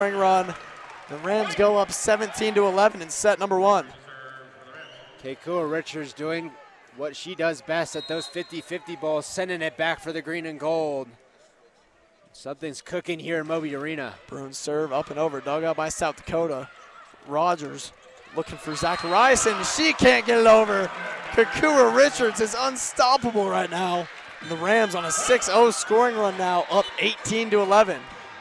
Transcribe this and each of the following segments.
run. The Rams go up 17-11 in set number 1. Keikua Richards doing what she does best at those 50-50 balls, sending it back for the green and gold. Something's cooking here in Moby Arena. Bruin serve up and over, dug out by South Dakota. Rogers looking for Zachariason. She can't get it over. Keikua Richards is unstoppable right now. And the Rams on a 6-0 scoring run now, up 18-11.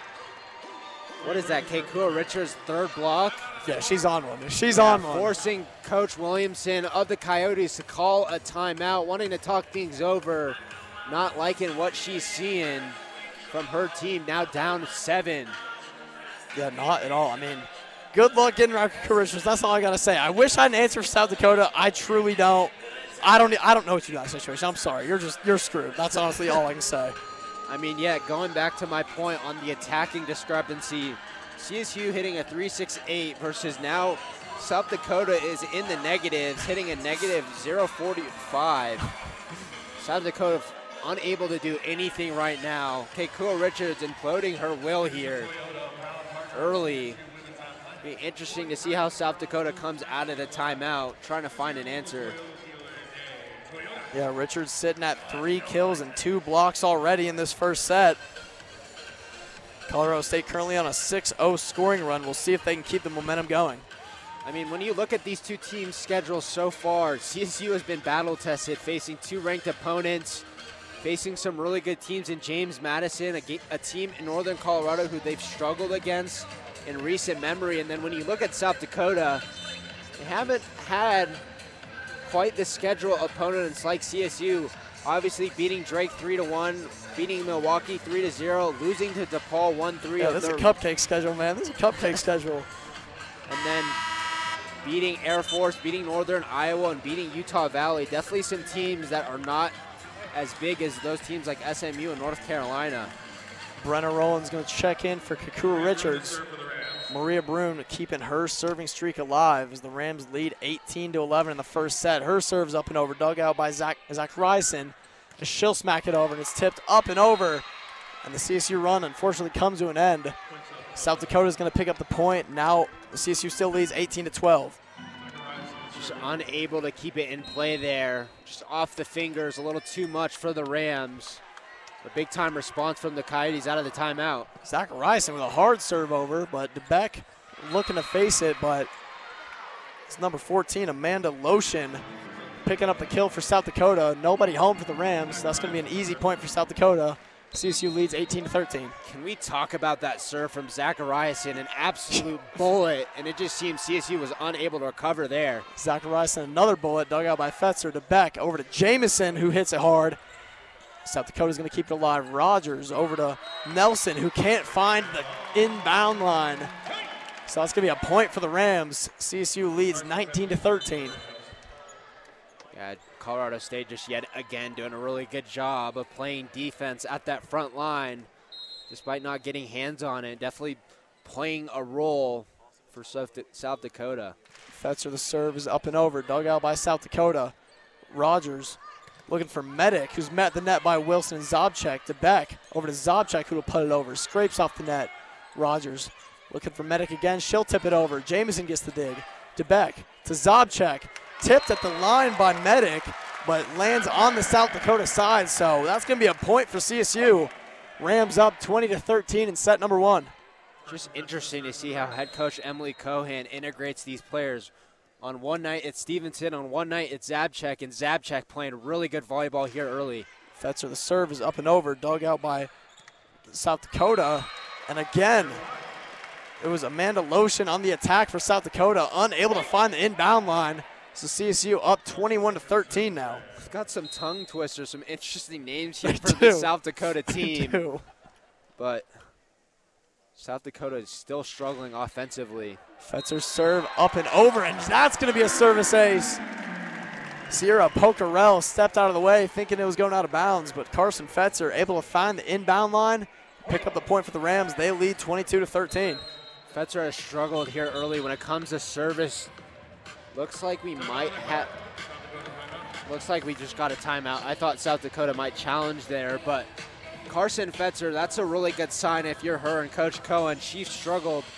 What is that, Keikua Richards' third block? Yeah, she's on one. She's on one. Forcing Coach Williamson of the Coyotes to call a timeout, wanting to talk things over, not liking what she's seeing from her team, now down 7. Yeah, not at all. I mean, good luck getting around Keikua Richards. That's all I got to say. I wish I had an answer for South Dakota. I truly don't. I don't know what you do in that situation. I'm sorry. You're screwed. That's honestly all I can say. I mean, yeah, going back to my point on the attacking discrepancy, CSU hitting a 3.68 versus now South Dakota is in the negatives, hitting a negative 0.45. South Dakota unable to do anything right now. Keikua Richards imploding her will here early. Be interesting to see how South Dakota comes out of the timeout, trying to find an answer. Yeah, Richards sitting at 3 kills and 2 blocks already in this first set. Colorado State currently on a 6-0 scoring run. We'll see if they can keep the momentum going. I mean, when you look at these two teams' schedules so far, CSU has been battle-tested, facing 2 ranked opponents, facing some really good teams in James Madison, a team in Northern Colorado who they've struggled against in recent memory. And then when you look at South Dakota, they haven't had quite the schedule opponents like CSU, obviously beating Drake 3-1, beating Milwaukee 3-0, losing to DePaul 1-3. Yeah, this is a cupcake schedule, man. This is a cupcake schedule. And then beating Air Force, beating Northern Iowa, and beating Utah Valley. Definitely some teams that are not as big as those teams like SMU and North Carolina. Brenna Rowland's going to check in for Keikua Richards. Maria Bruin keeping her serving streak alive as the Rams lead 18-11 in the first set. Her serve's up and over, dug out by Zachariason. She'll smack it over, and it's tipped up and over. And the CSU run, unfortunately, comes to an end. South Dakota's going to pick up the point. Now the CSU still leads 18-12. Just unable to keep it in play there. Just off the fingers, a little too much for the Rams. A big-time response from the Coyotes out of the timeout. Zachariason with a hard serve over, but DeBeck looking to face it, but it's number 14, Amanda Lotion, picking up the kill for South Dakota. Nobody home for the Rams. That's going to be an easy point for South Dakota. CSU leads 18-13. Can we talk about that serve from Zachariason? An absolute bullet, and it just seems CSU was unable to recover there. Zachariason, another bullet, dug out by Fetzer. DeBeck over to Jamison, who hits it hard. South Dakota's going to keep it alive. Rogers over to Nelson, who can't find the inbound line. So that's going to be a point for the Rams. CSU leads 19-13. Yeah, Colorado State just yet again doing a really good job of playing defense at that front line, despite not getting hands on it. Definitely playing a role for South Dakota. Fetzer, the serve is up and over, dug out by South Dakota. Rogers looking for Medic, who's met the net by Wilson and Zobchek. DeBeck over to Zobchek, who will put it over. Scrapes off the net. Rogers looking for Medic again. She'll tip it over. Jamison gets the dig. DeBeck to Zobchek. Tipped at the line by Medic, but lands on the South Dakota side. So that's going to be a point for CSU. Rams up 20-13 in set number 1. Just interesting to see how head coach Emily Cohan integrates these players. On one night, it's Stevenson. On one night, it's Zabchek, and Zabchek playing really good volleyball here early. Fetzer, the serve is up and over, dug out by South Dakota. And again, it was Amanda Lotion on the attack for South Dakota, unable to find the inbound line. So CSU up 21-13 now. We've got some tongue twisters, some interesting names here for the South Dakota team. But South Dakota is still struggling offensively. Fetzer serve up and over, and that's going to be a service ace. Sierra Pocarel stepped out of the way thinking it was going out of bounds, but Carson Fetzer able to find the inbound line, pick up the point for the Rams. They lead 22-13. Fetzer has struggled here early when it comes to service. Looks like we just got a timeout. I thought South Dakota might challenge there, but Carson Fetzer, that's a really good sign if you're her and Coach Cohen. She struggled